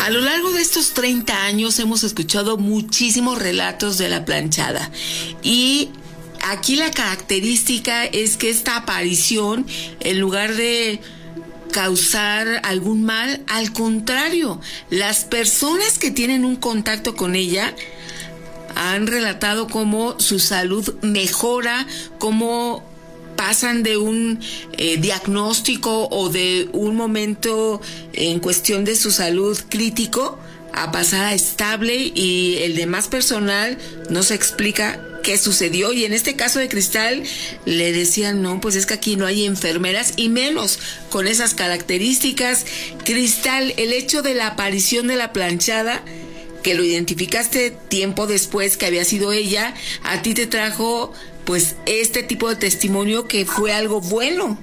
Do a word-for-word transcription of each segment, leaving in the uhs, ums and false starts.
A lo largo de estos treinta años hemos escuchado muchísimos relatos de la planchada y aquí la característica es que esta aparición, en lugar de causar algún mal, al contrario, las personas que tienen un contacto con ella han relatado cómo su salud mejora, cómo pasan de un eh, diagnóstico o de un momento en cuestión de su salud crítico a pasar a estable, y el demás personal no se explica qué sucedió. Y en este caso de Cristal le decían, no, pues es que aquí no hay enfermeras, y menos con esas características. Cristal, el hecho de la aparición de la planchada, que lo identificaste tiempo después que había sido ella, a ti te trajo pues este tipo de testimonio que fue algo bueno.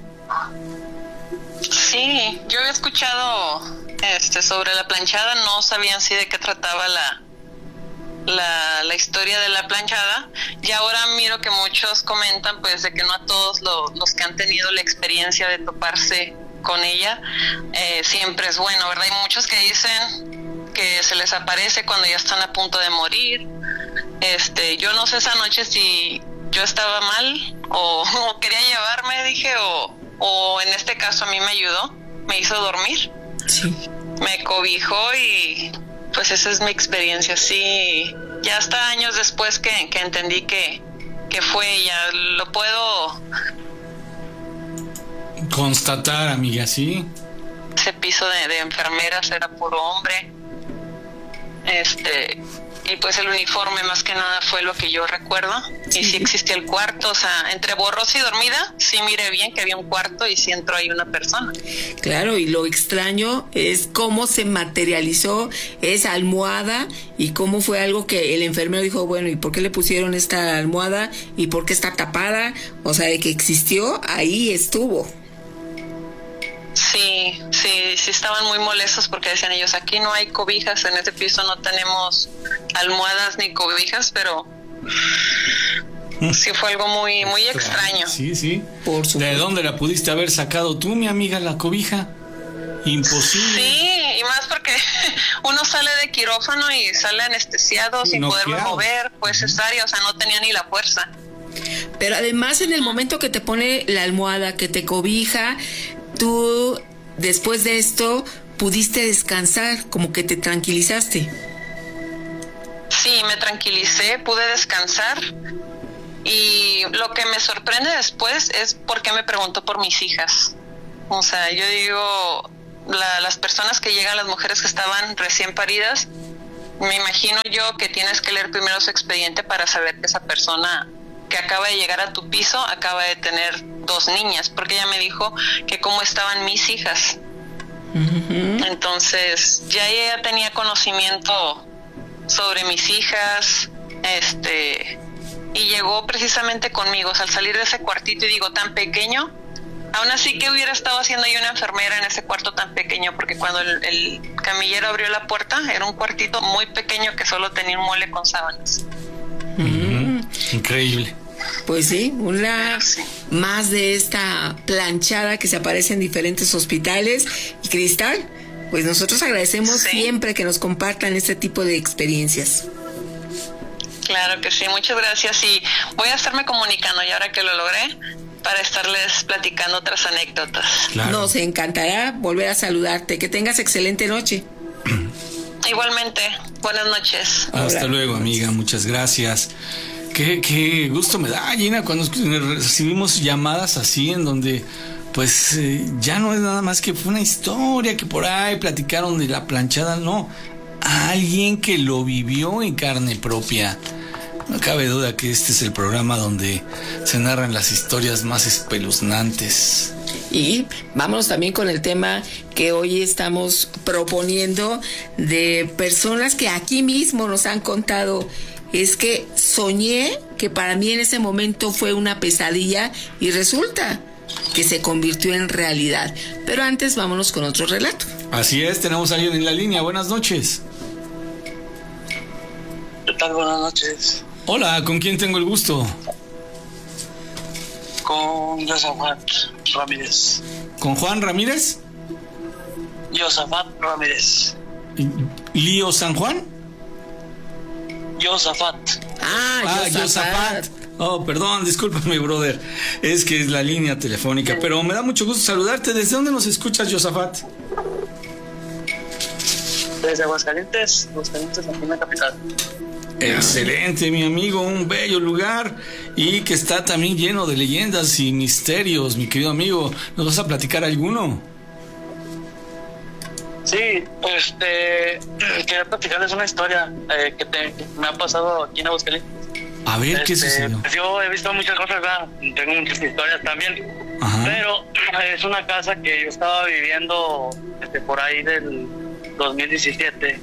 Sí, yo había escuchado este sobre la planchada, no sabían sí de qué trataba la la, la historia de la planchada, y ahora miro que muchos comentan pues de que no a todos lo, los que han tenido la experiencia de toparse con ella eh, siempre es bueno, ¿verdad? Hay muchos que dicen que se les aparece cuando ya están a punto de morir. Este, yo no sé esa noche si yo estaba mal o, o quería llevarme, dije, o, o en este caso a mí me ayudó, me hizo dormir, sí, me cobijó, y pues esa es mi experiencia. Sí, ya hasta años después que, que entendí que, que fue ella, lo puedo constatar, amiga, ¿sí? Ese piso de, de enfermeras era puro hombre, este... y pues el uniforme más que nada fue lo que yo recuerdo. Sí. Y sí existía el cuarto, o sea, entre borrosa y dormida, sí miré bien que había un cuarto y sí entró ahí una persona. Claro, y lo extraño es cómo se materializó esa almohada y cómo fue algo que el enfermero dijo, bueno, ¿y por qué le pusieron esta almohada? ¿Y por qué está tapada? O sea, de que existió, ahí estuvo. Sí, sí, sí estaban muy molestos porque decían ellos, aquí no hay cobijas, en este piso no tenemos almohadas ni cobijas, pero sí fue algo muy, muy extraño. Sí, sí. Por supuesto. ¿De dónde la pudiste haber sacado tú, mi amiga, la cobija? Imposible. Sí, y más porque uno sale de quirófano y sale anestesiado sin no poderlo quiero. mover, pues cesárea, o sea, no tenía ni la fuerza. Pero además en el momento que te pone la almohada, que te cobija, tú después de esto pudiste descansar, como que te tranquilizaste. Sí, me tranquilicé, pude descansar, y lo que me sorprende después es por qué me preguntó por mis hijas. O sea, yo digo, la, las personas que llegan, las mujeres que estaban recién paridas, me imagino yo que tienes que leer primero su expediente para saber que esa persona que acaba de llegar a tu piso acaba de tener dos niñas, porque ella me dijo que cómo estaban mis hijas. Uh-huh. Entonces ya ella tenía conocimiento sobre mis hijas, este, y llegó precisamente conmigo, o sea, al salir de ese cuartito, y digo, tan pequeño, aún así que hubiera estado haciendo yo una enfermera en ese cuarto tan pequeño, porque cuando el, el camillero abrió la puerta, era un cuartito muy pequeño que solo tenía un mueble con sábanas. Uh-huh. Increíble. Pues sí, una más de esta planchada que se aparece en diferentes hospitales. Y Cristal, pues nosotros agradecemos sí. siempre que nos compartan este tipo de experiencias. Claro que sí, muchas gracias, y voy a estarme comunicando ya ahora que lo logré para estarles platicando otras anécdotas. Claro. Nos encantará volver a saludarte, que tengas excelente noche. Igualmente, buenas noches. Hasta Hola. Luego, amiga, muchas gracias. Qué, qué gusto me da, Gina, cuando recibimos llamadas así en donde pues eh, ya no es nada más que fue una historia que por ahí platicaron de la planchada, no, a alguien que lo vivió en carne propia. No cabe duda que este es el programa donde se narran las historias más espeluznantes. Y vámonos también con el tema que hoy estamos proponiendo, de personas que aquí mismo nos han contado. Es que soñé que para mí en ese momento fue una pesadilla y resulta que se convirtió en realidad. Pero antes vámonos con otro relato. Así es, tenemos a alguien en la línea. Buenas noches. ¿Qué tal? Buenas noches. Hola, ¿con quién tengo el gusto? Con Josafat Ramírez. ¿Con Juan Ramírez? Josafat Ramírez. ¿Lío San Juan? Josafat. Ah, Ah, Josafat. Oh, perdón, discúlpame, brother. Es que es la línea telefónica, pero me da mucho gusto saludarte. ¿Desde dónde nos escuchas, Josafat? Desde Aguascalientes, Aguascalientes, aquí en la capital. Excelente, mi amigo, un bello lugar y que está también lleno de leyendas y misterios, mi querido amigo. ¿Nos vas a platicar alguno? Sí, este, quería platicarles una historia eh, que, te, que me ha pasado aquí en Aguascalientes. A ver, ¿qué Este, sucedió? pues yo he visto muchas cosas, ¿verdad? Tengo muchas historias también. Ajá. Pero es una casa que yo estaba viviendo este, por ahí del dos mil diecisiete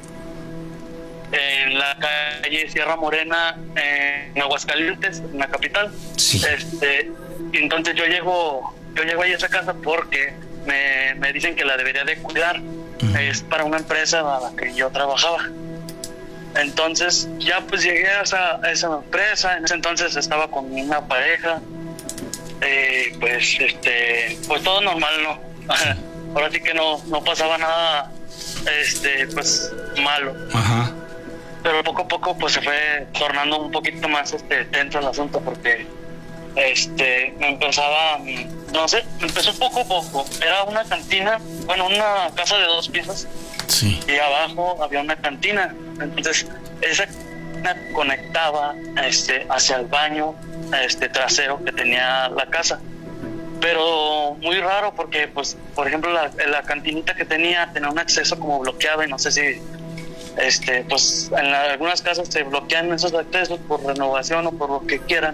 en la calle Sierra Morena, en Aguascalientes, en la capital. Sí. Este, entonces yo llego, yo llego ahí a esa casa porque me, me dicen que la debería de cuidar. Uh-huh. Es para una empresa a la que yo trabajaba. Entonces ya pues llegué a esa, a esa empresa. En ese entonces estaba con una pareja. Eh, pues este, pues todo normal, ¿no? Ahora sí que no, no pasaba nada, este, pues malo. Ajá. Pero poco a poco pues se fue tornando un poquito más este tenso el asunto porque este me empezaba, no sé, empezó poco a poco. Era una cantina, bueno, una casa de dos pisos. Sí. Y abajo había una cantina. Entonces esa cantina conectaba este hacia el baño este trasero que tenía la casa. Pero muy raro porque pues por ejemplo la, la cantinita que tenía tenía un acceso como bloqueado y no sé si este pues en la, algunas casas se bloquean esos accesos por renovación o por lo que quieran.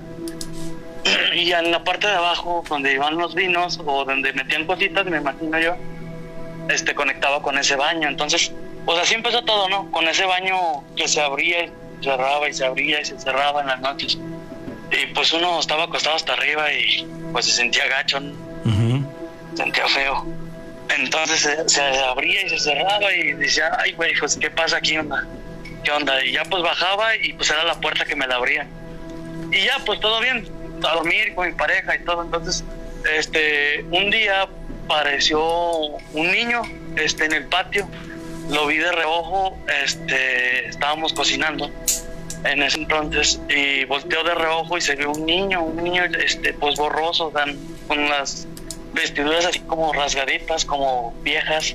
Y en la parte de abajo donde iban los vinos o donde metían cositas, me imagino yo, este conectaba con ese baño. Entonces pues así empezó todo, ¿no? Con ese baño que se abría y cerraba y se abría y se cerraba en las noches. Y pues uno estaba acostado hasta arriba y pues se sentía gacho, ¿no? Uh-huh. Sentía feo. Entonces se, se abría y se cerraba y decía, ay güey, pues qué pasa aquí, onda, qué onda. Y ya pues bajaba y pues era la puerta que me la abría. Y ya pues todo bien, a dormir con mi pareja y todo. Entonces este un día apareció un niño este en el patio. Lo vi de reojo, este estábamos cocinando en ese entonces y volteó de reojo y se vio un niño, un niño este pues borroso, tan, con las vestiduras así como rasgaditas, como viejas,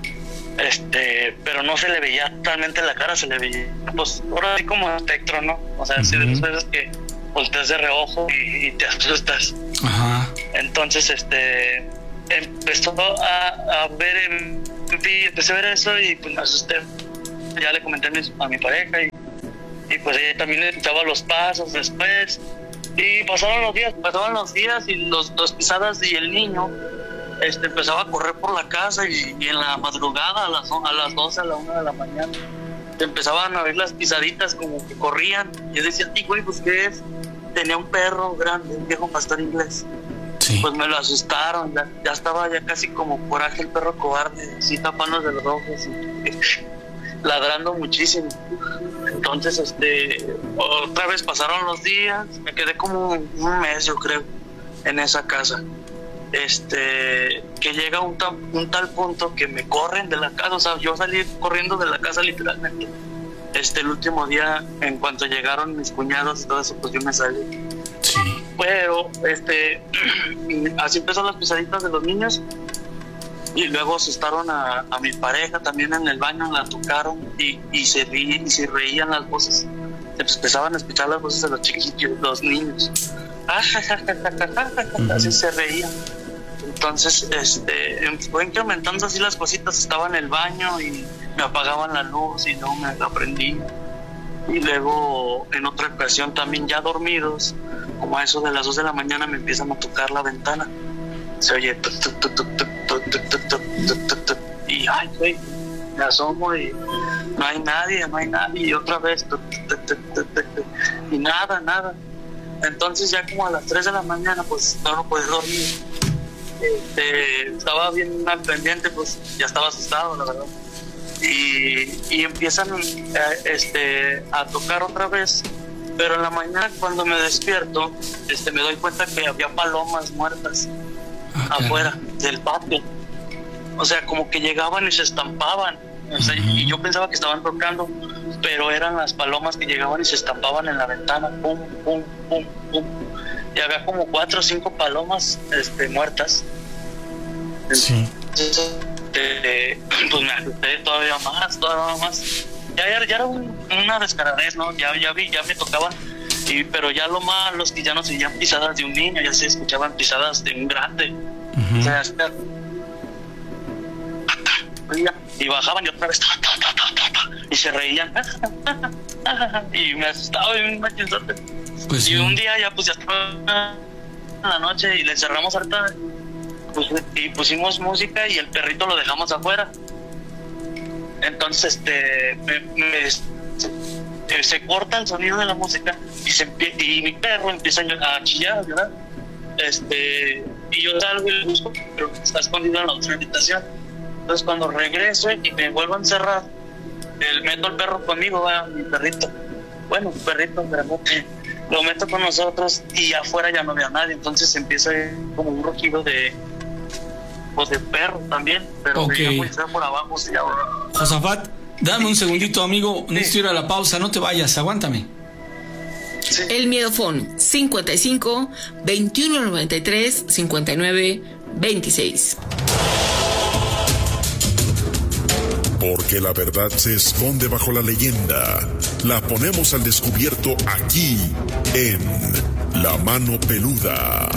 este, pero no se le veía totalmente la cara, se le veía pues ahora así como espectro, ¿no? O sea, así uh-huh. De esas veces que volteas de reojo y, y te asustas. Ajá. Entonces este empezó a, a ver en, empecé a ver eso y pues me asusté. Ya le comenté a mi, a mi pareja y y pues ella también le escuchaba los pasos después y pasaron los días, pasaban los días y los dos pisadas y el niño este empezaba a correr por la casa y, y en la madrugada a las a las doce, a la una de la mañana empezaban a ver las pisaditas como que corrían. Yo decía, y güey, pues qué es, tenía un perro grande, un viejo pastor inglés. Sí. Pues me lo asustaron, ya, ya estaba ya casi como Coraje el perro cobarde, así tapándose de los ojos y ladrando muchísimo. Entonces, este, otra vez pasaron los días, me quedé como un mes, yo creo, en esa casa. Este, que llega un, ta, un tal punto que me corren de la casa, o sea, yo salí corriendo de la casa literalmente. Este, el último día, en cuanto llegaron mis cuñados y todo eso, pues yo me salí. Sí. Pero, este, así empezaron las pisaditas de los niños. Y luego asustaron a, a mi pareja también en el baño, la tocaron y, y, se rí, y se reían las voces. Se empezaban a escuchar las voces de los chiquillos, los niños. Así se reían. Entonces, este, fue incrementando así las cositas. Estaba en el baño y me apagaban la luz y no me la prendí. Y luego, en otra ocasión, también ya dormidos, como a eso de las dos de la mañana, me empiezan a tocar la ventana. Se oye tuc, tuc, tuc, tuc, tuc, tuc, tuc, tuc, tuc, tuc, tuc, y ay, güey, me asomo y no hay nadie, no hay nadie, y otra vez tuc, tuc, tuc, tuc, tuc, tuc, y nada, nada. Entonces ya como a las tres de la mañana pues no no podía dormir. Este, estaba bien al pendiente, pues ya estaba asustado, la verdad. Y, y empiezan eh, este, a tocar otra vez, pero en la mañana cuando me despierto este, me doy cuenta que había palomas muertas. Okay. Afuera del patio. o sea, como que llegaban y se estampaban, o sea, uh-huh. y yo pensaba que estaban tocando, pero eran las palomas que llegaban y se estampaban en la ventana, pum, pum, pum, pum, y había como cuatro o cinco palomas este, muertas. Sí. Entonces, eh, pues me asusté todavía más, todavía más. Ya, ya, ya era un, una descaradez, ¿no? Ya, ya vi, ya me tocaban, y, pero ya lo malo es que ya no se oían pisadas de un niño, ya se escuchaban pisadas de un grande. Uh-huh. O sea, y bajaban y otra vez y se reían y me asustaba y me pues y sí. Un día ya pues ya estaba en la noche y le cerramos harta pues, y pusimos música y el perrito lo dejamos afuera. Entonces este me, me, se, se corta el sonido de la música y, se, y mi perro empieza a chillar, ¿verdad? Este, y yo salgo y lo busco, pero está escondido en la otra habitación. Entonces cuando regreso y me vuelvo a encerrar, el, meto al perro conmigo, ¿verdad? Mi perrito, bueno, un perrito grandote, lo meto con nosotros y afuera ya no había nadie. Entonces empieza como un rugido de pues de perro también, pero okay. ya está por abajo. Sí, ahora. Josafat, dame un segundito, amigo, sí. Necesito ir a la pausa, no te vayas, aguántame. Sí. El Miedofón cincuenta y cinco, veintiuno noventa y tres, cincuenta y nueve, veintiséis. Porque la verdad se esconde bajo la leyenda. La ponemos al descubierto aquí, en La Mano Peluda.